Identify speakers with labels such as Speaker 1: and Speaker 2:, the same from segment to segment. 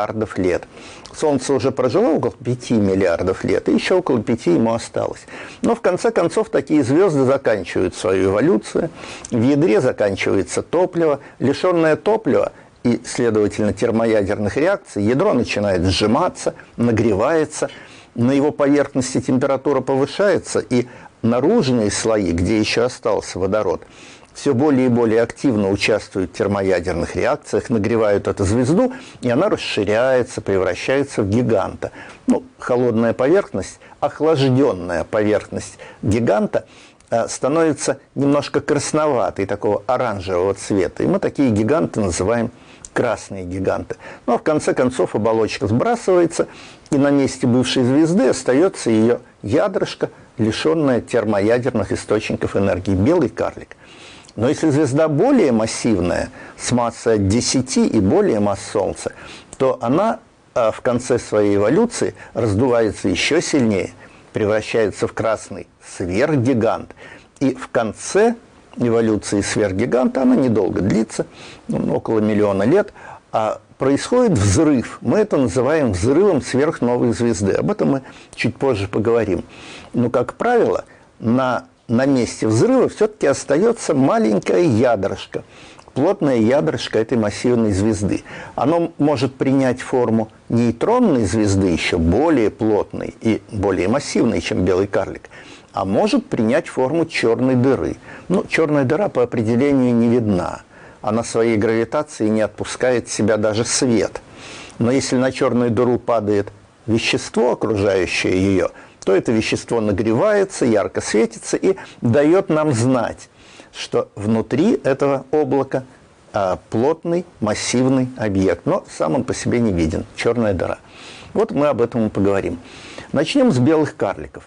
Speaker 1: миллиардов лет. Солнце уже прожило около 5 миллиардов лет, и еще около 5 ему осталось. Но в конце концов такие звезды заканчивают свою эволюцию, в ядре заканчивается топливо, лишенное топлива и, следовательно, термоядерных реакций, ядро начинает сжиматься, нагревается, на его поверхности температура повышается, и наружные слои, где еще остался водород, все более и более активно участвуют в термоядерных реакциях, нагревают эту звезду, и она расширяется, превращается в гиганта. Ну, холодная поверхность, охлажденная поверхность гиганта становится немножко красноватой, такого оранжевого цвета. И мы такие гиганты называем красные гиганты. Но в конце концов оболочка сбрасывается, и на месте бывшей звезды остается ее ядрышко, лишенное термоядерных источников энергии, белый карлик. Но если звезда более массивная, с массой от 10 и более масс Солнца, то она в конце своей эволюции раздувается еще сильнее, превращается в красный сверхгигант. И в конце эволюции сверхгиганта, она недолго длится, около миллиона лет, а происходит взрыв. Мы это называем взрывом сверхновой звезды. Об этом мы чуть позже поговорим. Но, как правило, на месте взрыва все-таки остается маленькое ядрышко, плотное ядрышко этой массивной звезды. Оно может принять форму нейтронной звезды, еще более плотной и более массивной, чем белый карлик, а может принять форму черной дыры. Ну, черная дыра по определению не видна. Она своей гравитацией не отпускает в себя даже свет. Но если на черную дыру падает вещество, окружающее ее, то это вещество нагревается, ярко светится и дает нам знать, что внутри этого облака плотный, массивный объект. Но сам он по себе не виден, черная дыра. Вот мы об этом и поговорим. Начнем с белых карликов.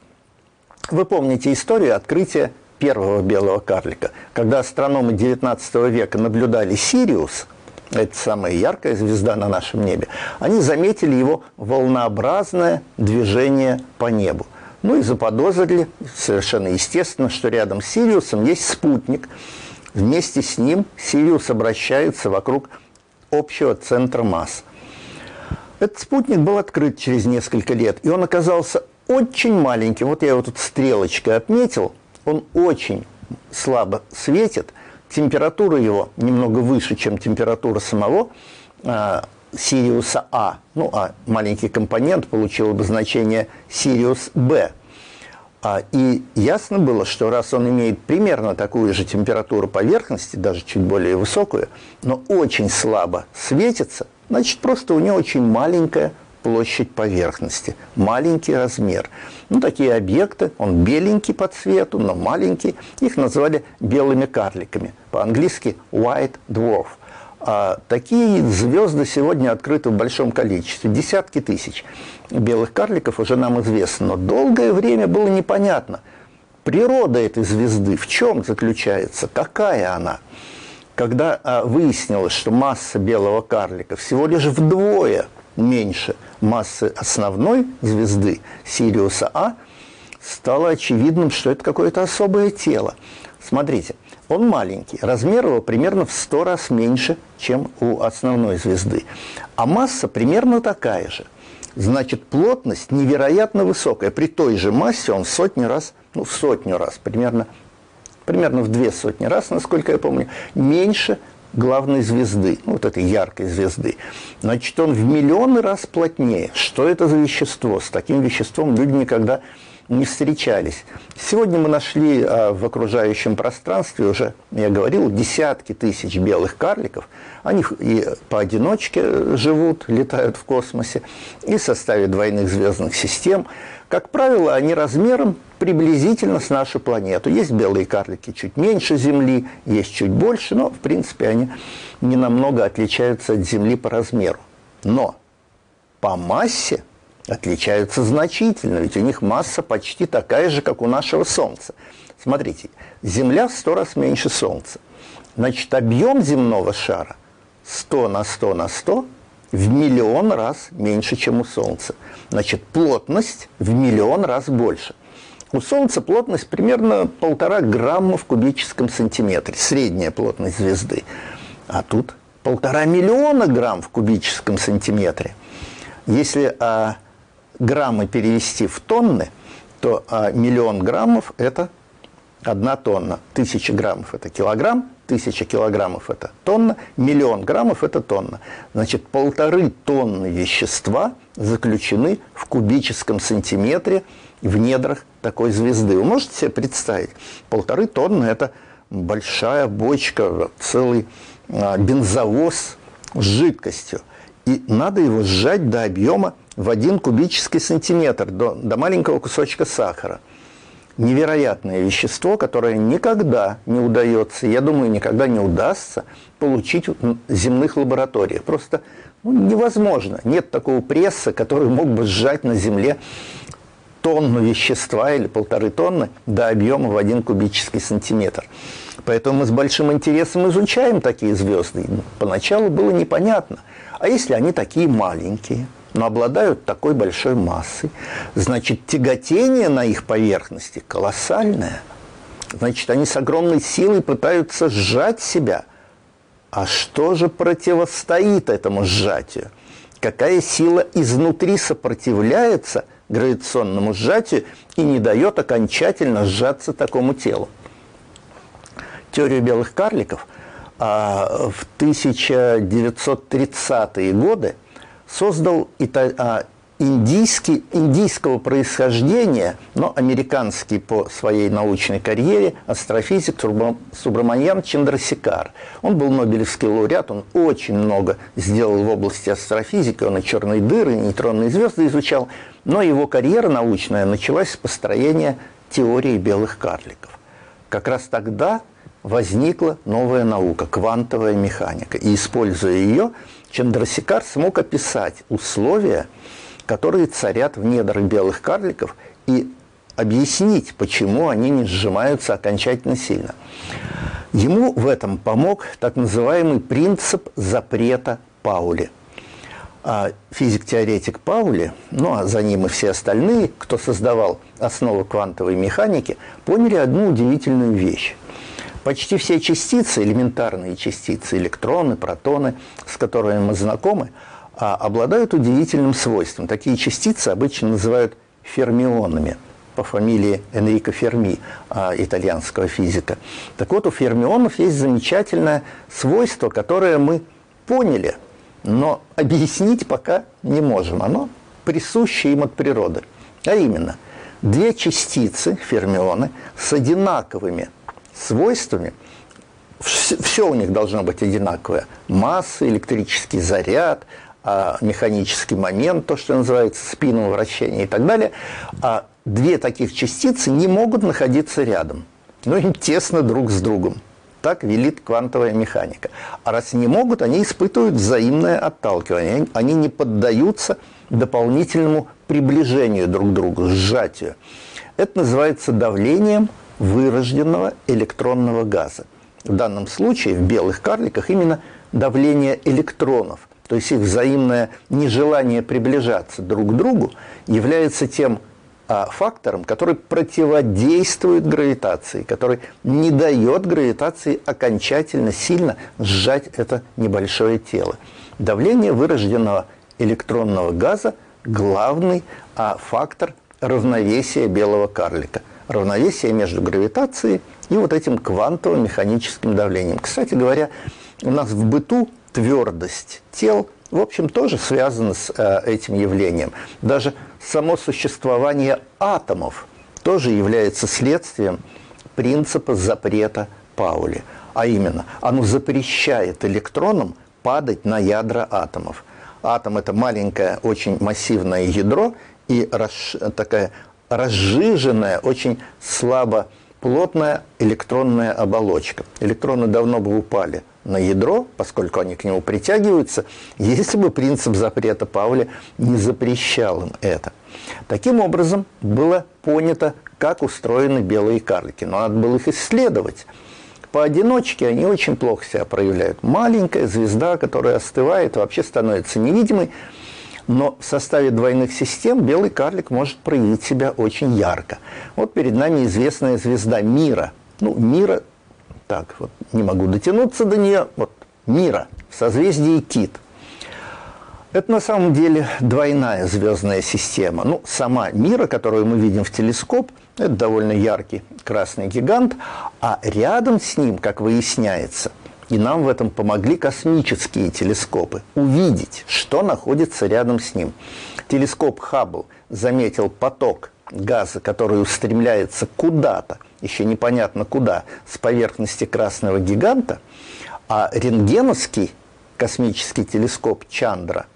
Speaker 1: Вы помните историю открытия первого белого карлика, когда астрономы XIX века наблюдали Сириус, это самая яркая звезда на нашем небе, они заметили его волнообразное движение по небу. Ну и заподозрили, совершенно естественно, что рядом с Сириусом есть спутник. Вместе с ним Сириус обращается вокруг общего центра масс. Этот спутник был открыт через несколько лет, и он оказался очень маленьким. Вот я его тут стрелочкой отметил. Он очень слабо светит. Температура его немного выше, чем температура самого Сириуса А. Ну, а маленький компонент получил обозначение Сириус Б. И ясно было, что раз он имеет примерно такую же температуру поверхности, даже чуть более высокую, но очень слабо светится, значит, просто у него очень маленькая площадь поверхности, маленький размер. Ну, такие объекты, он беленький по цвету, но маленький, их называли белыми карликами, по-английски white dwarf. Такие звезды сегодня открыты в большом количестве, десятки тысяч белых карликов уже нам известно, но долгое время было непонятно, природа этой звезды, в чем заключается, какая она. Когда выяснилось, что масса белого карлика всего лишь вдвое меньше массы основной звезды Сириуса А, стало очевидным, что это какое-то особое тело. Смотрите, он маленький, размер его примерно в 100 раз меньше, чем у основной звезды, а масса примерно такая же. Значит, плотность невероятно высокая. При той же массе он в сотню раз, примерно в 200 раз, насколько я помню, меньше главной звезды, вот этой яркой звезды. Значит, он в миллионы раз плотнее. Что это за вещество? С таким веществом люди никогда не встречались. Сегодня мы нашли в окружающем пространстве уже, я говорил, десятки тысяч белых карликов. Они и поодиночке живут, летают в космосе, и в составе двойных звездных систем. Как правило, они размером приблизительно с нашу планету. Есть белые карлики чуть меньше Земли, есть чуть больше, но, в принципе, они не намного отличаются от Земли по размеру. Но по массе отличаются значительно, ведь у них масса почти такая же, как у нашего Солнца. Смотрите, Земля в 100 раз меньше Солнца. Значит, объем земного шара 100 на 100 на 100 в миллион раз меньше, чем у Солнца. Значит, плотность в миллион раз больше. У Солнца плотность примерно 1,5 грамма в кубическом сантиметре, средняя плотность звезды. А тут 1,5 миллиона грамм в кубическом сантиметре. Если граммы перевести в тонны, то 1 миллион граммов – это 1 тонна. 1000 граммов – это килограмм, 1000 килограммов – это тонна, 1 миллион граммов – это тонна. Значит, 1,5 тонны вещества заключены в кубическом сантиметре в недрах такой звезды. Вы можете себе представить? 1,5 тонны – это большая бочка, целый бензовоз с жидкостью. И надо его сжать до объема в 1 кубический сантиметр, до маленького кусочка сахара. Невероятное вещество, которое никогда не удается, я думаю, никогда не удастся получить в земных лабораториях. Просто невозможно. Нет такого пресса, который мог бы сжать на Земле тонну вещества или 1,5 тонны до объема в 1 кубический сантиметр. Поэтому мы с большим интересом изучаем такие звезды. Поначалу было непонятно. А если они такие маленькие, но обладают такой большой массой, значит, тяготение на их поверхности колоссальное. Значит, они с огромной силой пытаются сжать себя. А что же противостоит этому сжатию? Какая сила изнутри сопротивляется гравитационному сжатию и не дает окончательно сжаться такому телу? Теорию белых карликов в 1930-е годы создал индийского происхождения, но американский по своей научной карьере астрофизик Субраманьян Чандрасекар. Он был нобелевский лауреат, он очень много сделал в области астрофизики, он и черные дыры, и нейтронные звезды изучал, но его карьера научная началась с построения теории белых карликов. Как раз тогда возникла новая наука – квантовая механика. И, используя ее, Чандрасекар смог описать условия, которые царят в недрах белых карликов, и объяснить, почему они не сжимаются окончательно сильно. Ему в этом помог так называемый принцип запрета Паули. Физик-теоретик Паули, ну а за ним и все остальные, кто создавал основы квантовой механики, поняли одну удивительную вещь. Почти все частицы, элементарные частицы, электроны, протоны, с которыми мы знакомы, обладают удивительным свойством. Такие частицы обычно называют фермионами, по фамилии Энрико Ферми, итальянского физика. Так вот, у фермионов есть замечательное свойство, которое мы поняли, но объяснить пока не можем. Оно присуще им от природы. А именно, две частицы, фермионы, с одинаковыми свойствами, все у них должно быть одинаковое. Масса, электрический заряд, механический момент, то, что называется спиновое вращение и так далее. А две таких частицы не могут находиться рядом. Но им тесно друг с другом. Так велит квантовая механика. А раз не могут, они испытывают взаимное отталкивание. Они не поддаются дополнительному приближению друг к другу, сжатию. Это называется давлением вырожденного электронного газа. В данном случае в белых карликах именно давление электронов, то есть их взаимное нежелание приближаться друг к другу, является тем фактором, который противодействует гравитации, который не дает гравитации окончательно сильно сжать это небольшое тело. Давление вырожденного электронного газа – главный фактор равновесия белого карлика. Равновесие между гравитацией и вот этим квантовым механическим давлением. Кстати говоря, у нас в быту твердость тел, в общем, тоже связана с этим явлением. Даже само существование атомов тоже является следствием принципа запрета Паули. А именно, оно запрещает электронам падать на ядра атомов. Атом – это маленькое, очень массивное ядро и такая разжиженная, очень слабо плотная электронная оболочка. Электроны давно бы упали на ядро, поскольку они к нему притягиваются, если бы принцип запрета Паули не запрещал им это. Таким образом, было понято, как устроены белые карлики. Но надо было их исследовать. Поодиночке они очень плохо себя проявляют. Маленькая звезда, которая остывает, вообще становится невидимой. Но в составе двойных систем белый карлик может проявить себя очень ярко. Вот перед нами известная звезда Мира. Ну, Мира, так, вот не могу дотянуться до нее. Вот Мира в созвездии Кит. Это на самом деле двойная звездная система. Ну, сама Мира, которую мы видим в телескоп, это довольно яркий красный гигант, а рядом с ним, как выясняется, и нам в этом помогли космические телескопы, увидеть, что находится рядом с ним. Телескоп Хаббл заметил поток газа, который устремляется куда-то, еще непонятно куда, с поверхности красного гиганта, а рентгеновский космический телескоп Чандра,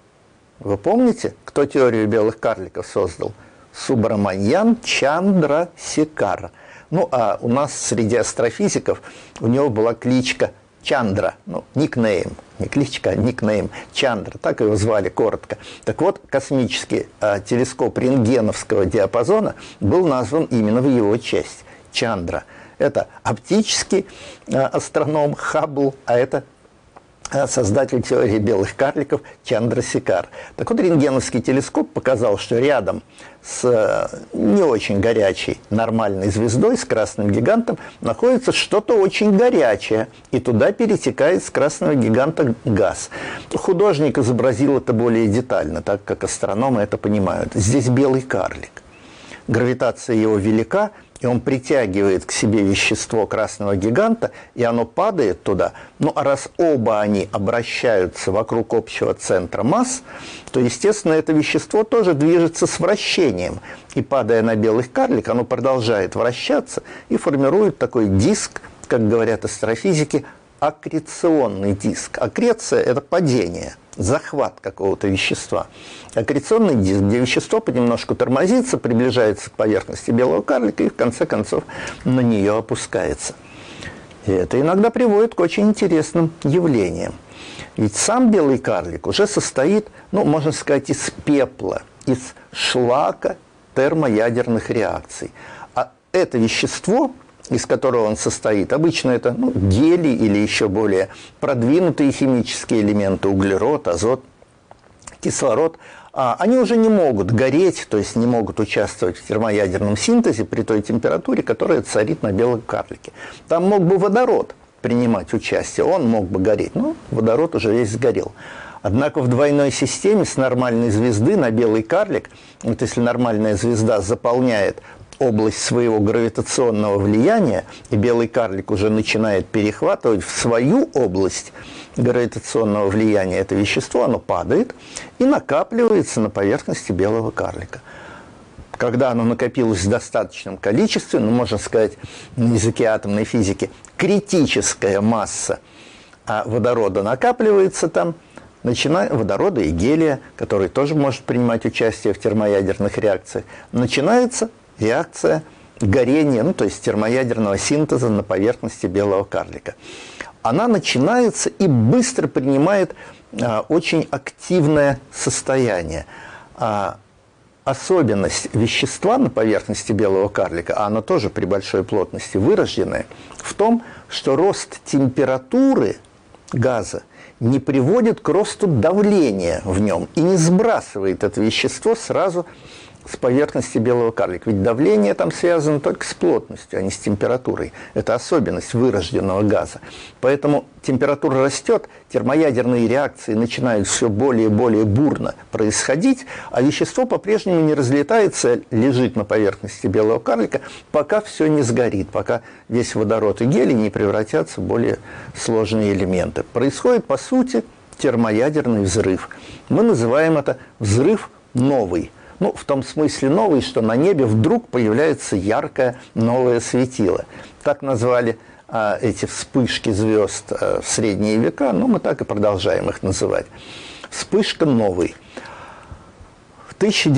Speaker 1: вы помните, кто теорию белых карликов создал? Субраманьян Чандрасекар. Ну, а у нас среди астрофизиков у него была кличка Чандра, ну, никнейм, не кличка, а никнейм Чандра, так его звали коротко. Так вот, космический телескоп рентгеновского диапазона был назван именно в его честь – Чандра. Это оптический астроном Хаббл, а это создатель теории белых карликов Чандрасекар. Так вот, рентгеновский телескоп показал, что рядом с не очень горячей нормальной звездой, с красным гигантом, находится что-то очень горячее, и туда перетекает с красного гиганта газ. Художник изобразил это более детально, так как астрономы это понимают. Здесь белый карлик. Гравитация его велика, и он притягивает к себе вещество красного гиганта, и оно падает туда. Ну, а раз оба они обращаются вокруг общего центра масс, то, естественно, это вещество тоже движется с вращением. И, падая на белый карлик, оно продолжает вращаться и формирует такой диск, как говорят астрофизики, аккреционный диск. Аккреция – это падение, захват какого-то вещества. Аккреционный диск, где вещество понемножку тормозится, приближается к поверхности белого карлика и в конце концов на нее опускается. И это иногда приводит к очень интересным явлениям. Ведь сам белый карлик уже состоит, ну, можно сказать, из пепла, из шлака термоядерных реакций. А это вещество, из которого он состоит, обычно это гелий или еще более продвинутые химические элементы, углерод, азот, кислород, они уже не могут гореть, то есть не могут участвовать в термоядерном синтезе при той температуре, которая царит на белом карлике. Там мог бы водород принимать участие, он мог бы гореть, но водород уже весь сгорел. Однако в двойной системе с нормальной звезды на белый карлик, вот если нормальная звезда заполняет область своего гравитационного влияния, и белый карлик уже начинает перехватывать в свою область гравитационного влияния это вещество, оно падает и накапливается на поверхности белого карлика. Когда оно накопилось в достаточном количестве, можно сказать на языке атомной физики, критическая масса водорода накапливается там, водорода и гелия, который тоже может принимать участие в термоядерных реакциях, начинается реакция горения, то есть термоядерного синтеза на поверхности белого карлика. Она начинается и быстро принимает очень активное состояние. Особенность вещества на поверхности белого карлика, а оно тоже при большой плотности вырожденное, в том, что рост температуры газа не приводит к росту давления в нем и не сбрасывает это вещество сразу с поверхности белого карлика. Ведь давление там связано только с плотностью, а не с температурой. Это особенность вырожденного газа. Поэтому температура растет, термоядерные реакции начинают все более и более бурно происходить, а вещество по-прежнему не разлетается, лежит на поверхности белого карлика, пока все не сгорит, пока весь водород и гелий не превратятся в более сложные элементы. Происходит, по сути, термоядерный взрыв. Мы называем это взрыв новый. В том смысле новый, что на небе вдруг появляется яркое новое светило. Так назвали эти вспышки звезд в средние века, мы так и продолжаем их называть. Вспышка новый. В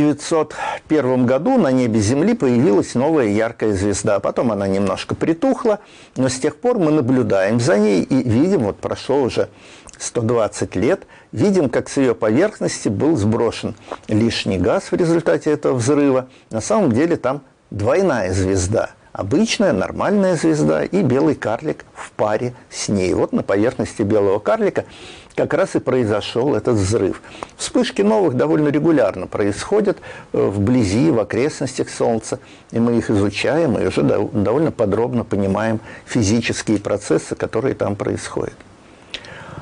Speaker 1: 1901 году на небе Земли появилась новая яркая звезда. Потом она немножко притухла, но с тех пор мы наблюдаем за ней и видим, прошло уже 120 лет, видим, как с ее поверхности был сброшен лишний газ в результате этого взрыва. На самом деле там двойная звезда. Обычная, нормальная звезда и белый карлик в паре с ней. На поверхности белого карлика как раз и произошел этот взрыв. Вспышки новых довольно регулярно происходят вблизи, в окрестностях Солнца. И мы их изучаем и уже довольно подробно понимаем физические процессы, которые там происходят.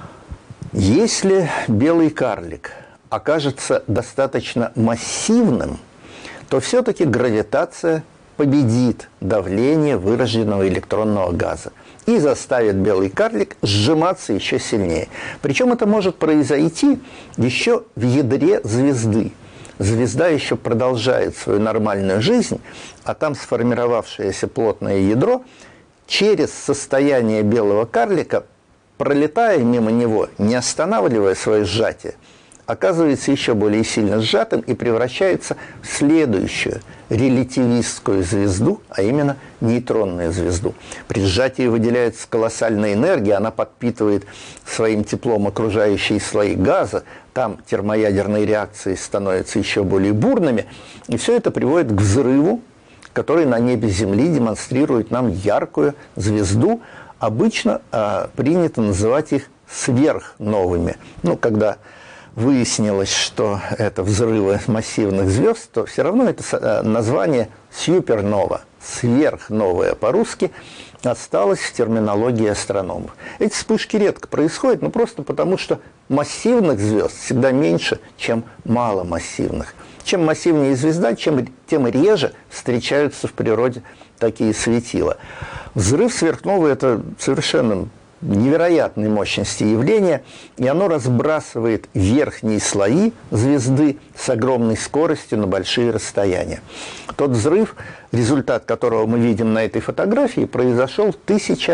Speaker 1: Если белый карлик окажется достаточно массивным, то все-таки гравитация победит давление вырожденного электронного газа и заставит белый карлик сжиматься еще сильнее. Причем это может произойти еще в ядре звезды. Звезда еще продолжает свою нормальную жизнь, а там сформировавшееся плотное ядро через состояние белого карлика, пролетая мимо него, не останавливая свое сжатие, оказывается еще более сильно сжатым и превращается в следующую релятивистскую звезду, а именно нейтронную звезду. При сжатии выделяется колоссальная энергия, она подпитывает своим теплом окружающие слои газа, там термоядерные реакции становятся еще более бурными, и все это приводит к взрыву, который на небе Земли демонстрирует нам яркую звезду. Обычно принято называть их сверхновыми. Когда выяснилось, что это взрывы массивных звезд, то все равно это название супернова, сверхновая по-русски, осталось в терминологии астрономов. Эти вспышки редко происходят, просто потому, что массивных звезд всегда меньше, чем маломассивных. Чем массивнее звезда, тем реже встречаются в природе такие светила. Взрыв сверхновой – это совершенно невероятной мощности явление, и оно разбрасывает верхние слои звезды с огромной скоростью на большие расстояния. Тот взрыв, результат которого мы видим на этой фотографии, произошел в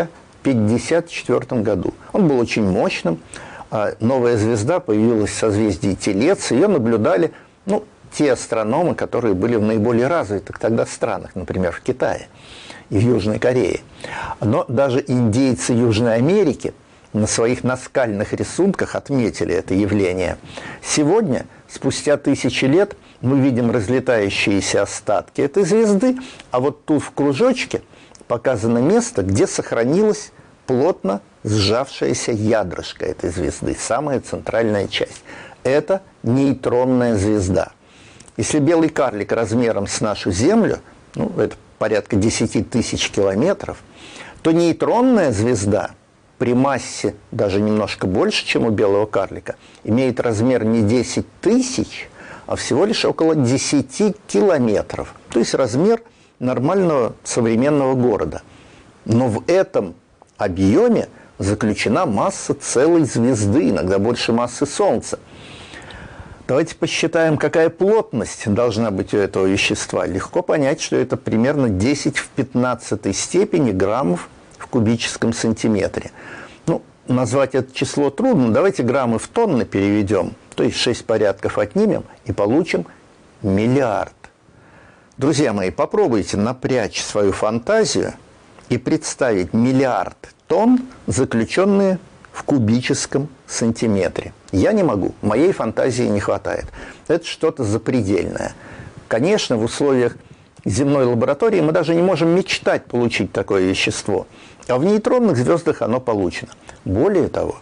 Speaker 1: 1054 году. Он был очень мощным. Новая звезда появилась в созвездии Телец. Ее наблюдали те астрономы, которые были в наиболее развитых тогда странах, например, в Китае и в Южной Корее. Но даже индейцы Южной Америки на своих наскальных рисунках отметили это явление. Сегодня, спустя тысячи лет, мы видим разлетающиеся остатки этой звезды, а вот тут в кружочке показано место, где сохранилось плотно сжавшееся ядрышко этой звезды, самая центральная часть. Это нейтронная звезда. Если белый карлик размером с нашу Землю, это порядка 10 тысяч километров, то нейтронная звезда при массе даже немножко больше, чем у белого карлика, имеет размер не 10 тысяч, а всего лишь около 10 километров. То есть размер нормального современного города. Но в этом объеме заключена масса целой звезды, иногда больше массы Солнца. Давайте посчитаем, какая плотность должна быть у этого вещества. Легко понять, что это примерно 10 в 15 степени граммов в кубическом сантиметре. Назвать это число трудно. Давайте граммы в тонны переведем, то есть 6 порядков отнимем и получим миллиард. Друзья мои, попробуйте напрячь свою фантазию и представить миллиард тонн, заключенные в кубическом сантиметре. Я не могу, моей фантазии не хватает. Это что-то запредельное. Конечно, в условиях земной лаборатории мы даже не можем мечтать получить такое вещество. А в нейтронных звездах оно получено. Более того,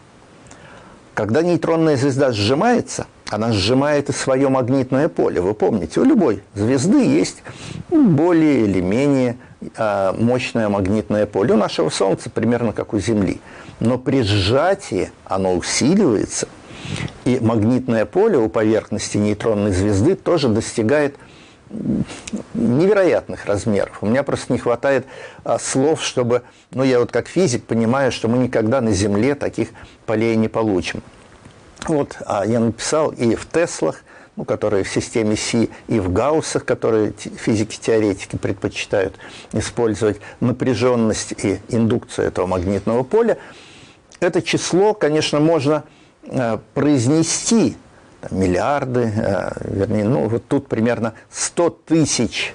Speaker 1: когда нейтронная звезда сжимается, она сжимает и свое магнитное поле. Вы помните, у любой звезды есть более или менее мощное магнитное поле. У нашего Солнца примерно как у Земли. Но при сжатии оно усиливается, и магнитное поле у поверхности нейтронной звезды тоже достигает невероятных размеров. У меня просто не хватает слов, чтобы... я вот как физик понимаю, что мы никогда на Земле таких полей не получим. Я написал и в Теслах, которые в системе Си, и в Гауссах, которые физики-теоретики предпочитают использовать напряженность и индукцию этого магнитного поля. Это число, конечно, можно произнести, миллиарды, тут примерно 100 тысяч,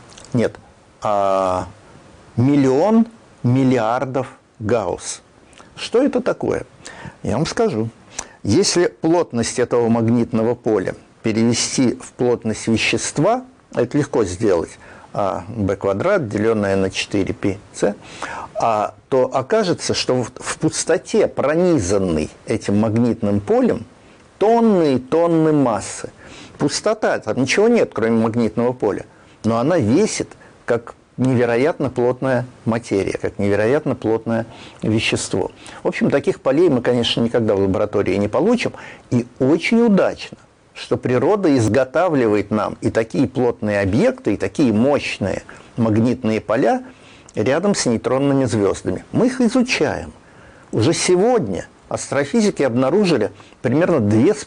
Speaker 1: миллион миллиардов Гаусс. Что это такое? Я вам скажу. Если плотность этого магнитного поля перевести в плотность вещества, это легко сделать, b квадрат, деленное на 4πc, то окажется, что в пустоте, пронизанной этим магнитным полем, тонны и тонны массы. Пустота, там ничего нет, кроме магнитного поля, но она весит, как невероятно плотная материя, как невероятно плотное вещество. В общем, таких полей мы, конечно, никогда в лаборатории не получим. И очень удачно, что природа изготавливает нам и такие плотные объекты, и такие мощные магнитные поля рядом с нейтронными звездами. Мы их изучаем. Уже сегодня астрофизики обнаружили примерно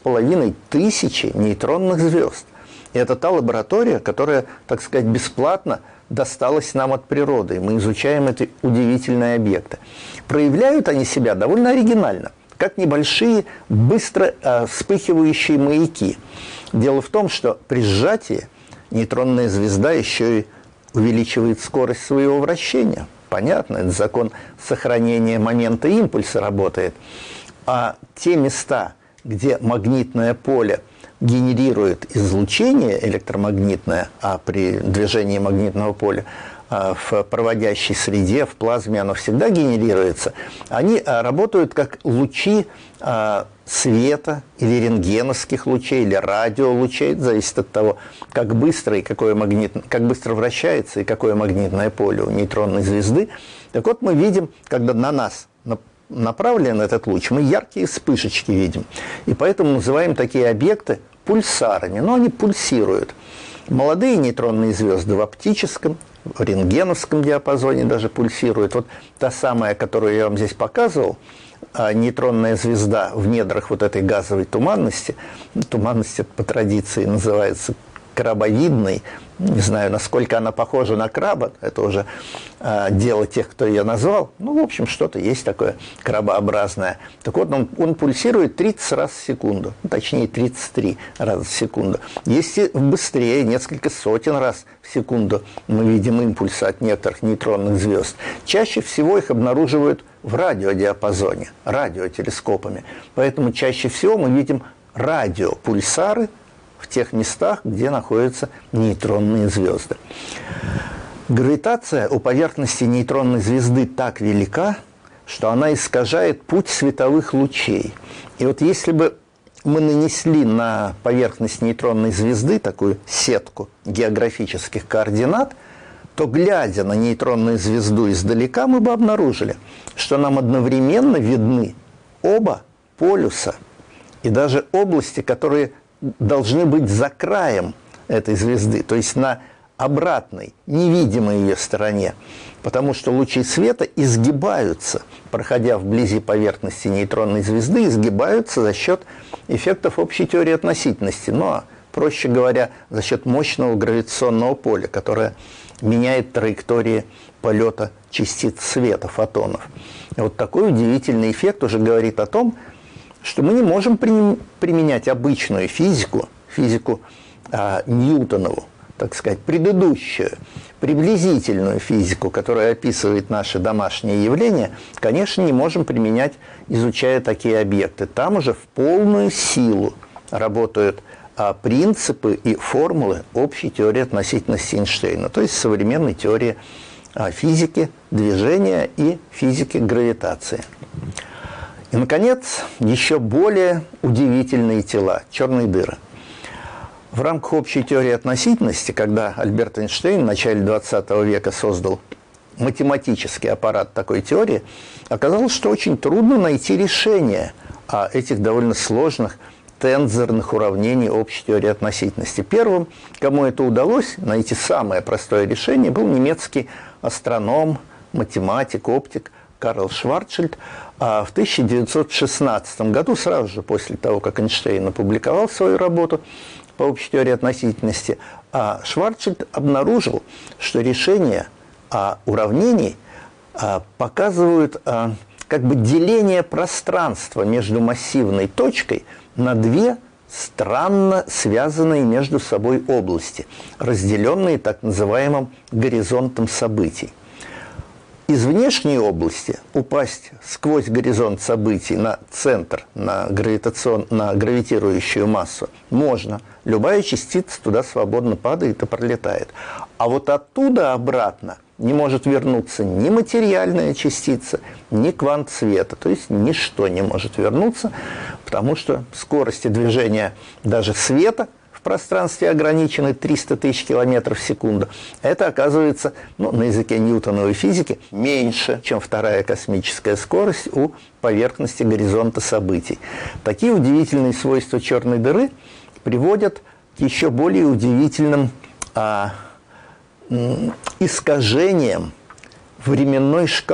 Speaker 1: 2500 нейтронных звезд. И это та лаборатория, которая, так сказать, бесплатно досталась нам от природы. И мы изучаем эти удивительные объекты. Проявляют они себя довольно оригинально, как небольшие, быстро вспыхивающие маяки. Дело в том, что при сжатии нейтронная звезда еще и увеличивает скорость своего вращения. Понятно, это закон сохранения момента импульса работает. А те места, где магнитное поле генерирует излучение электромагнитное, а при движении магнитного поля в проводящей среде, в плазме оно всегда генерируется, они работают как лучи света или рентгеновских лучей, или радиолучей, зависит от того, как быстро вращается и какое магнитное поле у нейтронной звезды. Так вот, мы видим, когда на нас направлен этот луч, мы яркие вспышечки видим. И поэтому называем такие объекты пульсарами. Но они пульсируют. Молодые нейтронные звезды в оптическом, в рентгеновском диапазоне даже пульсируют. Вот та самая, которую я вам здесь показывал, нейтронная звезда в недрах вот этой газовой туманности, туманность по традиции называется крабовидной, не знаю, насколько она похожа на краба, это уже дело тех, кто ее назвал, ну, в общем, что-то есть такое крабообразное. Так вот, он пульсирует 30 раз в секунду, точнее 33 раза в секунду. Если быстрее, несколько сотен раз в секунду мы видим импульсы от некоторых нейтронных звезд, чаще всего их обнаруживают в радиодиапазоне, радиотелескопами. Поэтому чаще всего мы видим радиопульсары в тех местах, где находятся нейтронные звезды. Гравитация у поверхности нейтронной звезды так велика, что она искажает путь световых лучей. И вот если бы мы нанесли на поверхность нейтронной звезды такую сетку географических координат, то, глядя на нейтронную звезду издалека, мы бы обнаружили, что нам одновременно видны оба полюса и даже области, которые должны быть за краем этой звезды, то есть на обратной, невидимой ее стороне, потому что лучи света изгибаются, проходя вблизи поверхности нейтронной звезды, изгибаются за счет эффектов общей теории относительности, ну а, проще говоря, за счет мощного гравитационного поля, которое меняет траектории полета частиц света, фотонов. И вот такой удивительный эффект уже говорит о том, что мы не можем применять обычную физику, Ньютонову, так сказать, предыдущую, приблизительную физику, которая описывает наши домашние явления, конечно, не можем применять, изучая такие объекты. Там уже в полную силу работают принципы и формулы общей теории относительности Эйнштейна, то есть современной теории физики движения и физики гравитации. И, наконец, еще более удивительные тела – черные дыры. В рамках общей теории относительности, когда Альберт Эйнштейн в начале 20 века создал математический аппарат такой теории, оказалось, что очень трудно найти решение этих довольно сложных тензорных уравнений общей теории относительности. Первым, кому это удалось найти самое простое решение, был немецкий астроном, математик, оптик Карл Шварцшильд. В 1916 году, сразу же после того, как Эйнштейн опубликовал свою работу по общей теории относительности, Шварцшильд обнаружил, что решения уравнений показывают как бы деление пространства между массивной точкой на две странно связанные между собой области, разделенные так называемым горизонтом событий. Из внешней области упасть сквозь горизонт событий на центр, на гравитирующую массу можно. Любая частица туда свободно падает и пролетает. А вот оттуда обратно не может вернуться ни материальная частица, ни квант света. То есть ничто не может вернуться, потому что скорости движения даже света в пространстве ограничены 300 тысяч километров в секунду. Это оказывается, на языке ньютоновой физики, меньше, чем вторая космическая скорость у поверхности горизонта событий. Такие удивительные свойства черной дыры приводят к еще более удивительным искажениям временной шкалы.